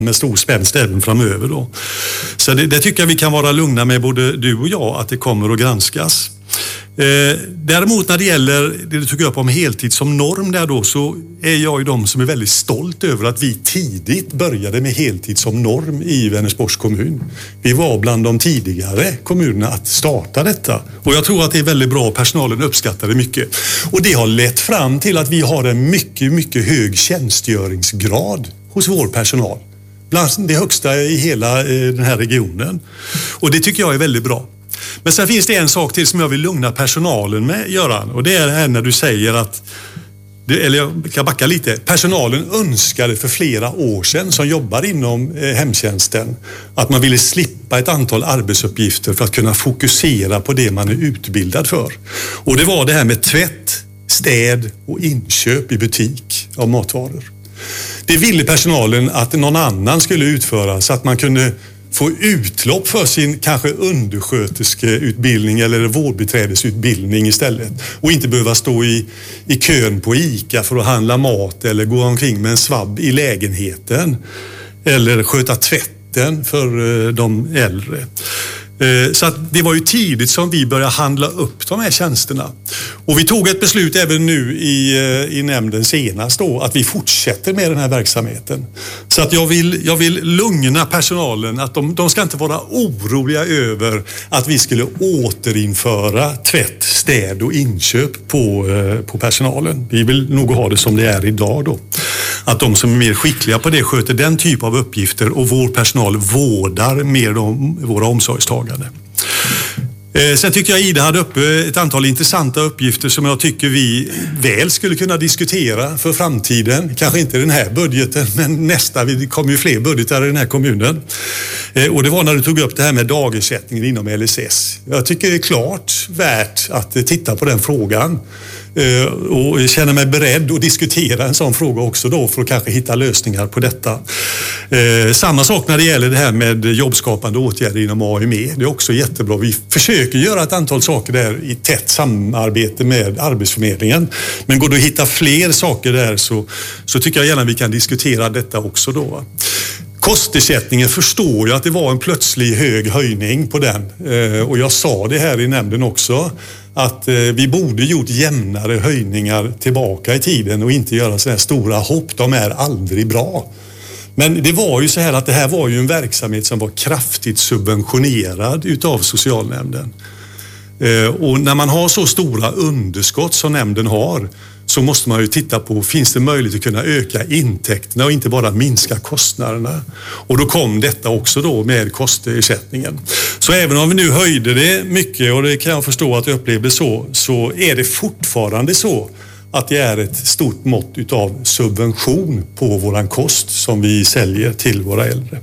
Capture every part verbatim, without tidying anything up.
med stor spänst även framöver då. Så det, det tycker jag vi kan vara lugna med, både du och jag, att det kommer att granskas. Eh, däremot när det gäller det du tog upp om heltid som norm där då, så är jag ju de som är väldigt stolt över att vi tidigt började med heltid som norm i Vänersborgs kommun. Vi var bland de tidigare kommunerna att starta detta, och jag tror att det är väldigt bra, personalen uppskattar det mycket. Och det har lett fram till att vi har en mycket, mycket hög tjänstgöringsgrad hos vår personal. Bland det högsta i hela den här regionen. Och det tycker jag är väldigt bra. Men sen finns det en sak till som jag vill lugna personalen med, Göran. Och det är det här när du säger att, eller jag kan backa lite, personalen önskade för flera år sedan som jobbar inom hemtjänsten att man ville slippa ett antal arbetsuppgifter för att kunna fokusera på det man är utbildad för. Och det var det här med tvätt, städ och inköp i butik av matvaror. Det ville personalen att någon annan skulle utföra, så att man kunde få utlopp för sin kanske undersköterskeutbildning eller vårdbiträdesutbildning istället. Och inte behöva stå i, i kön på ICA för att handla mat, eller gå omkring med en svabb i lägenheten, eller sköta tvätten för de äldre. Så att det var ju tidigt som vi började handla upp de här tjänsterna. Och vi tog ett beslut även nu i, i nämnden senast då, att vi fortsätter med den här verksamheten. Så att jag vill, jag vill lugna personalen att de, de ska inte vara oroliga över att vi skulle återinföra tvätt, städ och inköp på, på personalen. Vi vill nog ha det som det är idag då. Att de som är mer skickliga på det sköter den typ av uppgifter, och vår personal vårdar mer de, våra omsorgstagare. Eh, sen tycker jag Ida hade uppe ett antal intressanta uppgifter som jag tycker vi väl skulle kunna diskutera för framtiden. Kanske inte den här budgeten, men nästa. Det kommer ju fler budgetar i den här kommunen. Eh, och det var när du tog upp det här med dagersättningen inom L S S. Jag tycker det är klart värt att titta på den frågan. Uh, och jag känner mig beredd att diskutera en sån fråga också då, för att kanske hitta lösningar på detta. Uh, samma sak när det gäller det här med jobbskapande åtgärder inom A M E. Det är också jättebra. Vi försöker göra ett antal saker där i tätt samarbete med Arbetsförmedlingen. Men går det att hitta fler saker där, så, så tycker jag gärna vi kan diskutera detta också då. Kostersättningen förstår jag att det var en plötslig hög höjning på den. Uh, och jag sa det här i nämnden också, att eh, vi borde gjort jämnare höjningar tillbaka i tiden och inte göra sådana här stora hopp. De är aldrig bra. Men det var ju så här att det här var ju en verksamhet som var kraftigt subventionerad utav socialnämnden. Eh, och när man har så stora underskott som nämnden har, så måste man ju titta på, finns det möjlighet att kunna öka intäkterna och inte bara minska kostnaderna? Och då kom detta också då med kostersättningen. Så även om vi nu höjde det mycket, och det kan jag förstå att jag upplevde så, så är det fortfarande så att det är ett stort mått utav subvention på våran kost som vi säljer till våra äldre.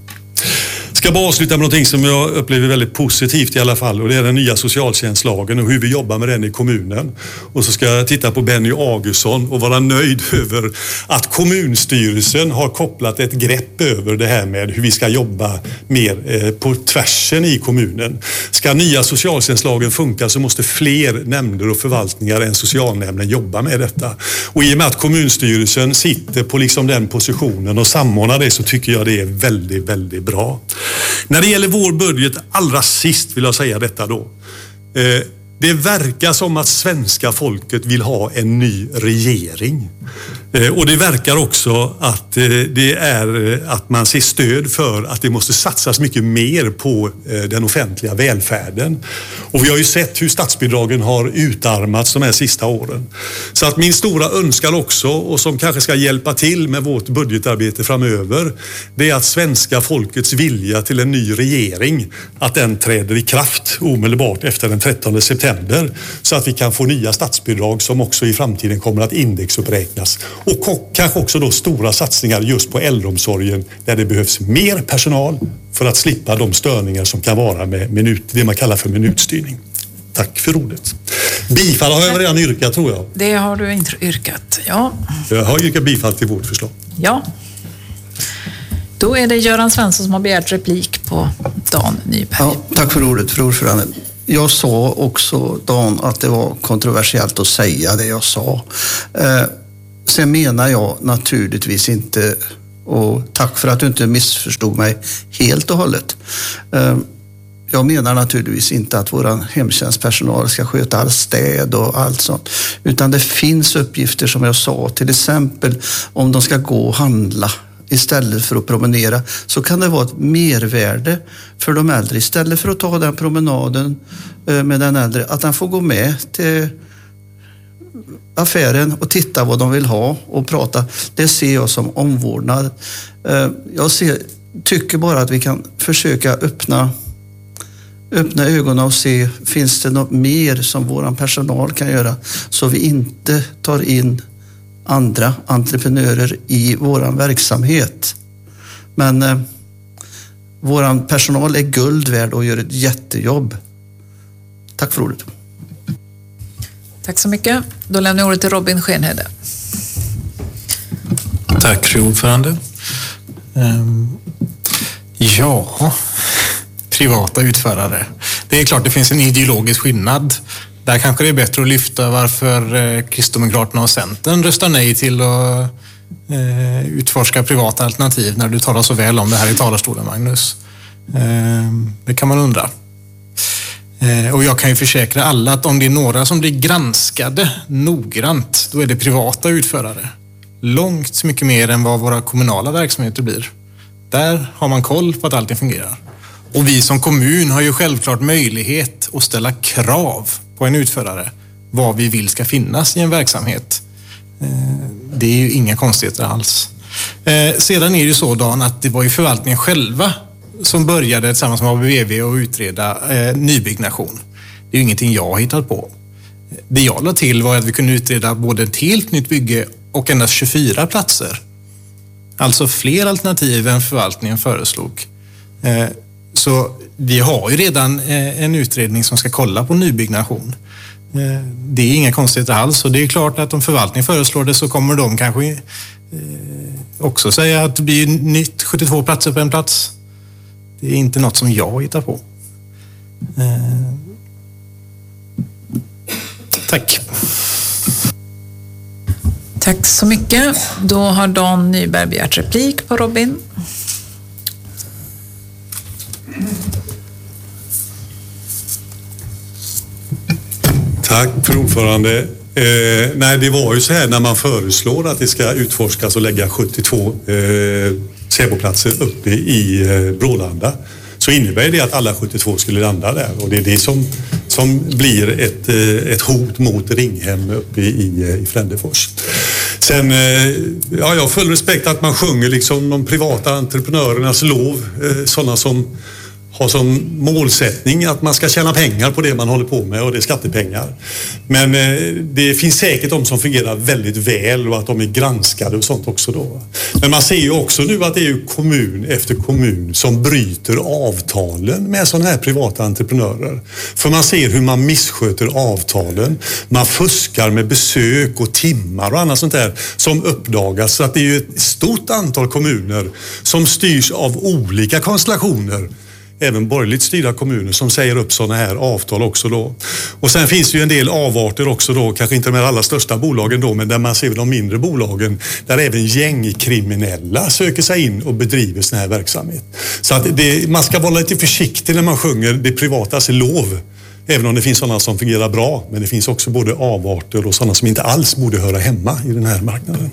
Jag ska bara avsluta med någonting som jag upplever väldigt positivt i alla fall, och det är den nya socialtjänstlagen och hur vi jobbar med den i kommunen. Och så ska jag titta på Benny Augustsson och vara nöjd över att kommunstyrelsen har kopplat ett grepp över det här med hur vi ska jobba mer på tvärsen i kommunen. Ska nya socialtjänstlagen funka, så måste fler nämnder och förvaltningar än socialnämnden jobba med detta. Och i och med att kommunstyrelsen sitter på liksom den positionen och samordnar det, så tycker jag det är väldigt, väldigt bra. När det gäller vår budget, allra sist vill jag säga detta då. Eh, det verkar som att svenska folket vill ha en ny regering. Eh, och det verkar också att eh, det är att man ser stöd för att det måste satsas mycket mer på eh, den offentliga välfärden. Och vi har ju sett hur statsbidragen har utarmats de här sista åren. Så att min stora önskan också, och som kanske ska hjälpa till med vårt budgetarbete framöver, det är att svenska folkets vilja till en ny regering, att den träder i kraft omedelbart efter den trettonde september, så att vi kan få nya statsbidrag som också i framtiden kommer att indexuppräknas. Och kanske också då stora satsningar just på äldreomsorgen, där det behövs mer personal för att slippa de störningar som kan vara med minut, det man kallar för minutstyrning. Tack för ordet. Bifall har jag redan yrkat, tror jag. Det har du inte yrkat, ja. Jag har yrkat bifall till vårt förslag. Ja. Då är det Göran Svensson som har begärt replik på Dan Nyberg. Ja, tack för ordet, för ordförande. Jag sa också, Dan, att det var kontroversiellt att säga det jag sa. Eh, sen menar jag naturligtvis inte Och tack för att du inte missförstod mig helt och hållet. Jag menar naturligtvis inte att vår hemtjänstpersonal ska sköta all städ och allt sånt. Utan det finns uppgifter som jag sa, till exempel om de ska gå och handla istället för att promenera, så kan det vara ett mervärde för de äldre. Istället för att ta den promenaden med den äldre, att han får gå med till affären och titta vad de vill ha och prata. Det ser jag som omvårdnad. Jag ser, tycker bara att vi kan försöka öppna öppna ögonen och se, finns det något mer som våran personal kan göra, så vi inte tar in andra entreprenörer i våran verksamhet. Men eh, våran personal är guld värd och gör ett jättejobb. Tack för ordet. Tack så mycket. Då lämnar jag ordet till Robin Schenhede. Tack, fru ordförande. Um, ja, privata utförare. Det är klart det finns en ideologisk skillnad. Där kanske det är bättre att lyfta varför eh, Kristdemokraterna och Centern röstar nej till att eh, utforska privata alternativ när du talar så väl om det här i talarstolen, Magnus. Eh, det kan man undra. Eh, och jag kan ju försäkra alla att om det är några som blir granskade noggrant, då är det privata utförare. Långt mycket mer än vad våra kommunala verksamheter blir. Där har man koll på att allting fungerar. Och vi som kommun har ju självklart möjlighet att ställa krav på en utförare vad vi vill ska finnas i en verksamhet. Det är ju inga konstigheter alls. Sedan är det ju så, Dan, att det var ju förvaltningen själva som började tillsammans med A B V V och utreda nybyggnation. Det är ju ingenting jag har hittat på. Det jag la till var att vi kunde utreda både ett helt nytt bygge och endast tjugofyra platser. Alltså fler alternativ än förvaltningen föreslog. Så vi har ju redan en utredning som ska kolla på nybyggnation. Det är inga konstigheter alls, och det är klart att om förvaltningen föreslår det så kommer de kanske också säga att det blir nytt sjuttiotvå platser på en plats. Det är inte något som jag hittar på. Tack. Tack så mycket. Då har Dan Nyberg begärt replik på Robin. Tack för ordförande. Eh, nej, det var ju så här när man föreslår att det ska utforskas och lägga sjuttiotvå eh, säboplatser uppe i eh, Brålanda, så innebär det att alla sjuttiotvå skulle landa där, och det är det som, som blir ett, eh, ett hot mot Ringhem uppe i, i Frändefors. Sen, eh, ja, jag har full respekt att man sjunger liksom de privata entreprenörernas lov, eh, sådana som har som målsättning att man ska tjäna pengar på det man håller på med, och det är skattepengar. Men eh, det finns säkert de som fungerar väldigt väl och att de är granskade och sånt också då. Men man ser ju också nu att det är ju kommun efter kommun som bryter avtalen med sådana här privata entreprenörer. För man ser hur man missköter avtalen. Man fuskar med besök och timmar och annat sånt där som uppdagas. Så att det är ju ett stort antal kommuner som styrs av olika konstellationer. Även borgerligt styrda kommuner som säger upp sådana här avtal också då. Och sen finns det ju en del avarter också då, kanske inte de allra största bolagen då, men där man ser de mindre bolagen, där även gängkriminella söker sig in och bedriver sån här verksamhet. Så att det, man ska vara lite försiktig när man sjunger det privatas lov. Även om det finns sådana som fungerar bra, men det finns också både avarter och sådana som inte alls borde höra hemma i den här marknaden.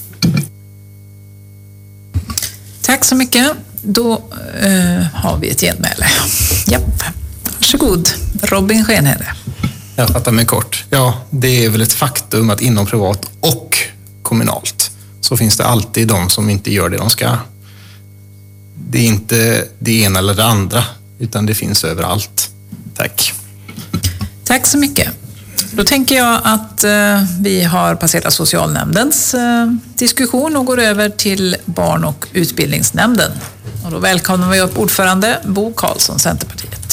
Tack så mycket. Då eh, har vi ett genmäle. Japp. Varsågod, Robin Schenhede. Jag fattar mig kort. Ja, det är väl ett faktum att inom privat och kommunalt så finns det alltid de som inte gör det de ska. Det är inte det ena eller det andra, utan det finns överallt. Tack. Tack så mycket. Då tänker jag att eh, vi har passerat socialnämndens eh, diskussion och går över till barn- och utbildningsnämnden. Och då välkomnar vi upp ordförande Bo Karlsson, Centerpartiet.